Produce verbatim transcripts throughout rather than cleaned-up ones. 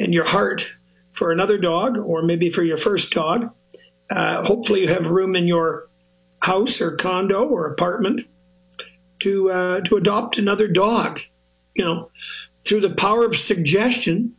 in your heart for another dog, or maybe for your first dog. Uh, hopefully you have room in your house or condo or apartment to uh, to adopt another dog. You know, through the power of suggestion,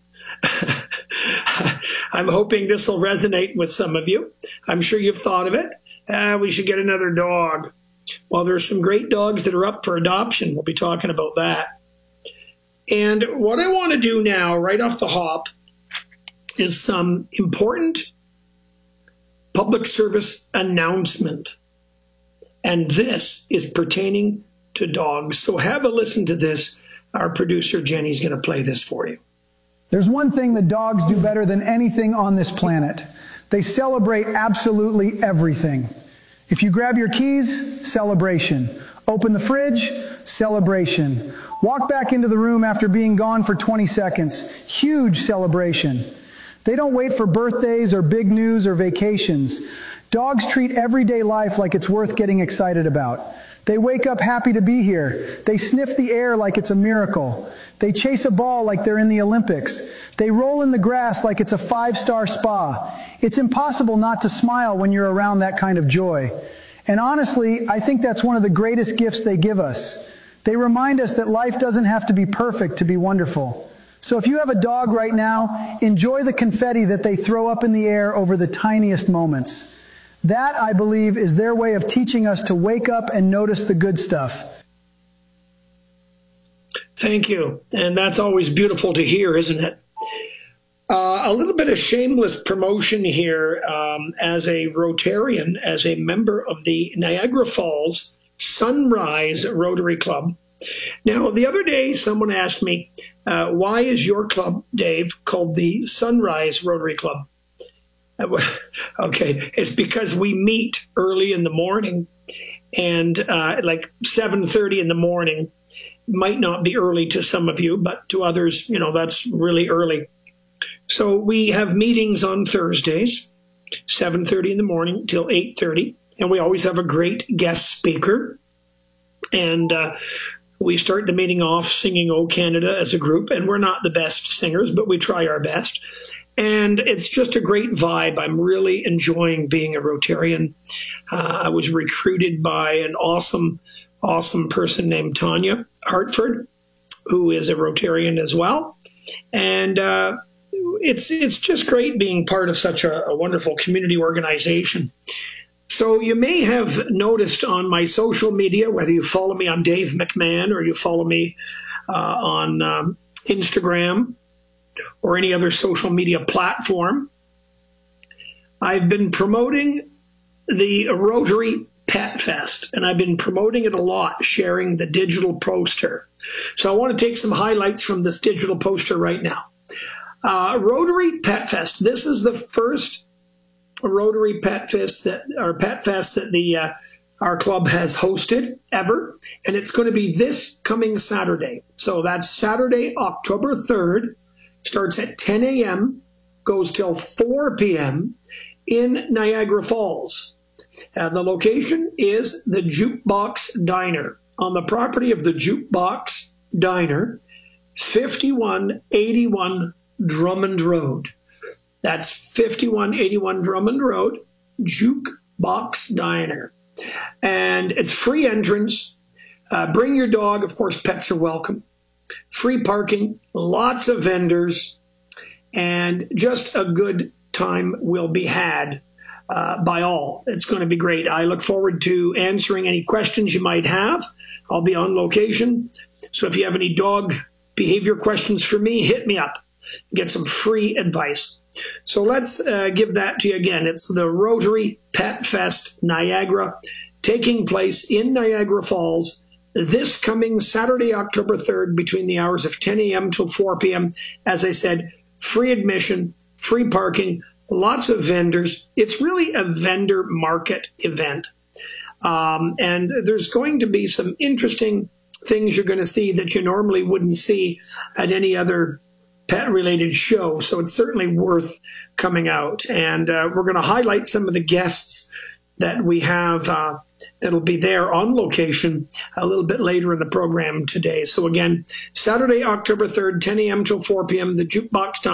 I'm hoping this will resonate with some of you. I'm sure you've thought of it. Uh, we should get another dog. Well, there are some great dogs that are up for adoption. We'll be talking about that. And what I want to do now, right off the hop, is some important public service announcement. And this is pertaining to dogs. So have a listen to this. Our producer, Jenny's going to play this for you. There's one thing that dogs do better than anything on this planet. They celebrate absolutely everything. If you grab your keys, celebration. Open the fridge, celebration. Walk back into the room after being gone for twenty seconds, huge celebration. They don't wait for birthdays or big news or vacations. Dogs treat everyday life like it's worth getting excited about. They wake up happy to be here. They sniff the air like it's a miracle. They chase a ball like they're in the Olympics. They roll in the grass like it's a five-star spa. It's impossible not to smile when you're around that kind of joy. And honestly, I think that's one of the greatest gifts they give us. They remind us that life doesn't have to be perfect to be wonderful. So if you have a dog right now, enjoy the confetti that they throw up in the air over the tiniest moments. That, I believe, is their way of teaching us to wake up and notice the good stuff. Thank you. And that's always beautiful to hear, isn't it? Uh, a little bit of shameless promotion here. Um, as a Rotarian, as a member of the Niagara Falls Sunrise Rotary Club. Now, the other day, someone asked me, uh, why is your club, Dave, called the Sunrise Rotary Club? Okay, it's because we meet early in the morning, and uh, like seven thirty in the morning. Might not be early to some of you, but to others, you know, that's really early. So we have meetings on Thursdays, seven thirty in the morning till eight thirty, and we always have a great guest speaker. And uh, we start the meeting off singing "O Canada" as a group, and we're not the best singers, but we try our best. And it's just a great vibe. I'm really enjoying being a Rotarian. Uh, I was recruited by an awesome, awesome person named Tanya Hartford, who is a Rotarian as well. And uh, it's it's just great being part of such a, a wonderful community organization. So you may have noticed on my social media, whether you follow me on Dave McMahon or you follow me uh, on um, Instagram, or any other social media platform, I've been promoting the Rotary Pet Fest, and I've been promoting it a lot, sharing the digital poster. So I want to take some highlights from this digital poster right now. Uh, Rotary Pet Fest. This is the first Rotary Pet Fest that, or Pet Fest that the uh, our club has hosted ever, and it's going to be this coming Saturday. So that's Saturday, October third. Starts at ten a m, goes till four p m in Niagara Falls. And the location is the Jukebox Diner on the property of the Jukebox Diner, fifty-one eighty-one Drummond Road. That's fifty-one eighty-one Drummond Road, Jukebox Diner. And it's free entrance. Uh, bring your dog. Of course, pets are welcome. Free parking, lots of vendors, and just a good time will be had uh, by all. It's going to be great. I look forward to answering any questions you might have. I'll be on location. So if you have any dog behavior questions for me, hit me up. Get some free advice. So let's uh, give that to you again. It's the Rotary Pet Fest Niagara, taking place in Niagara Falls this coming Saturday, October third, between the hours of ten a m till four p m As I said, free admission, free parking, lots of vendors. It's really a vendor market event. Um, and there's going to be some interesting things you're going to see that you normally wouldn't see at any other pet-related show. So it's certainly worth coming out. And uh, we're going to highlight some of the guests that we have uh, that'll be there on location a little bit later in the program today. So again, Saturday, October third, ten a m till four p m, the Jukebox Time.